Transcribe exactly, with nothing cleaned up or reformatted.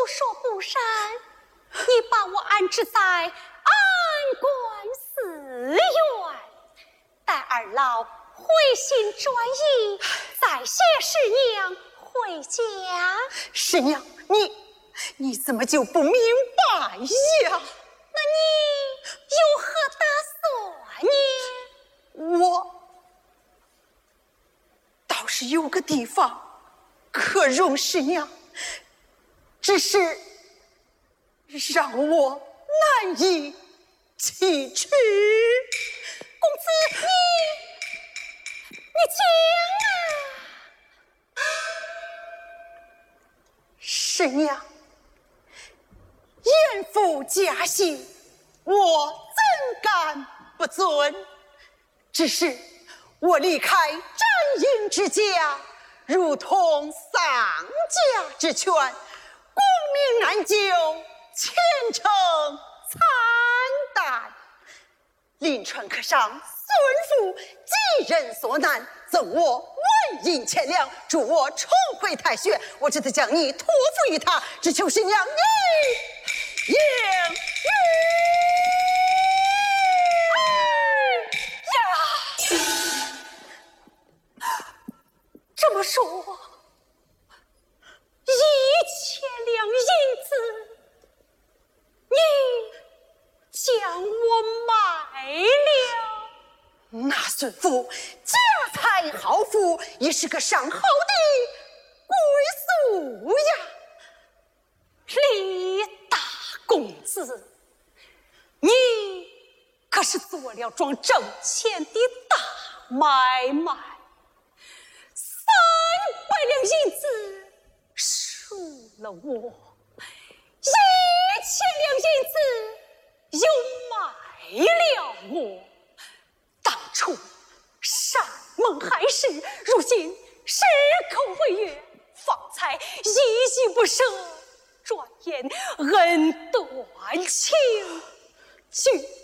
说不善，你把我安置在安官寺院，待二老回心转意，再携师娘回家。 师娘，你你怎么就不明白呀？ 那你有何打算呢？ 我倒是有个地方可容师娘，只是让我难以启齿。 公子，你你讲啊！ 师娘，严父家训，我怎敢不遵？只是我离开展营之家，如同丧家之犬，功名难就，前程惨淡。临川客上孙父急人所难，赠我纹银千两，助我重回太学。我只得将你托付于他，只求师娘你应允。 这么说，一千两银子，你将我卖了？ 那孙父家财豪富，也是个上好的归宿呀。 李大公子，你可是做了桩挣钱的大买卖，三百两银子赎了我，一千两银子又卖了我。当初山盟海誓，如今矢口违约，方才一计不赦，转眼恩断情绝。